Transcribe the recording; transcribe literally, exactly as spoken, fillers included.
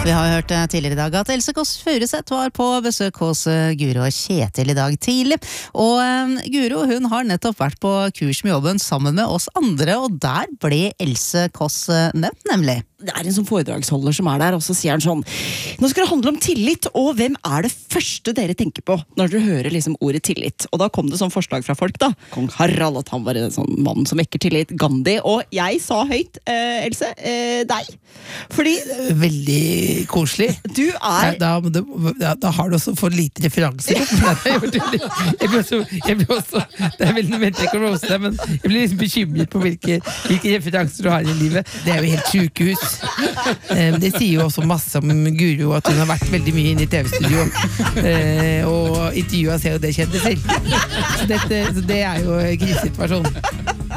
Vi har hørt tidligere i dag at Else Kåss Furuseth var på besøk hos Guro og Kjetil i dag tidlig. Og um, Guro, hun har nettopp vært på kurs med jobben sammen med oss andre, og der ble Else Kåss nevnt, nemlig. Det er en sånn foredragsholder som er der, og så sier han sånn: nå skal det handle om tillit, og hvem er det første dere tenker på når dere hører liksom ordet tillit? Og da kom det sånn forslag fra folk da. Kong Harald, at han var en sånn mann som vekker tillit. Gandhi, og jeg sa høyt, eh, Else, eh, deg. Fordi veldig koselig. Du er... Da, da, da, da har du også for lite referanser. Jeg blir også, jeg blir også, det er veldig mente jeg kan rose deg, men jeg blir liksom bekymret på hvilke, hvilke referanser du har i livet. Det er jo helt sykehus. Det sier jo også masse om Guro, at hun har vært veldig mye inne i T V-studio, og intervjuet ser jo det kjente selv. Så, dette, så det er jo en krisesituasjon.